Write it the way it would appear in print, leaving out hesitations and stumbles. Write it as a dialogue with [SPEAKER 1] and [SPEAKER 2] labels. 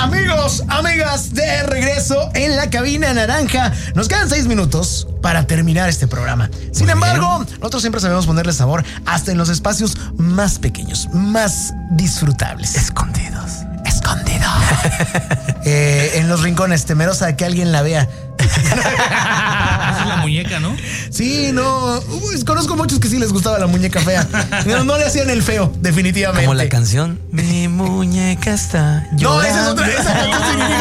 [SPEAKER 1] Amigos, amigas, de regreso en la cabina naranja. Nos quedan 6 minutos para terminar este programa. Sin embargo, nosotros siempre sabemos ponerle sabor hasta en los espacios más pequeños, más disfrutables.
[SPEAKER 2] Escondidos.
[SPEAKER 1] En los rincones, temerosa de que alguien la vea.
[SPEAKER 3] Es la muñeca, ¿no?
[SPEAKER 1] Sí, no. Conozco muchos que sí les gustaba la muñeca fea. No le hacían el feo, definitivamente.
[SPEAKER 2] Como la canción Mi muñeca está
[SPEAKER 1] No,
[SPEAKER 2] llorando.
[SPEAKER 1] esa es otra. Esa canción significa